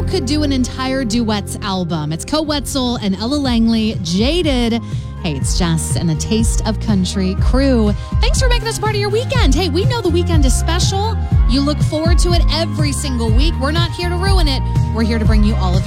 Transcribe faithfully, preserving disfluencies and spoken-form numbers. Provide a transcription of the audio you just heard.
could do an entire duets album. It's Koe Wetzel and Ella Langley, Jaded. Hey, it's Jess and the Taste of Country crew. Thanks for making us part of your weekend. Hey, we know the weekend is special. You look forward to it every single week. We're not here to ruin it. We're here to bring you all of your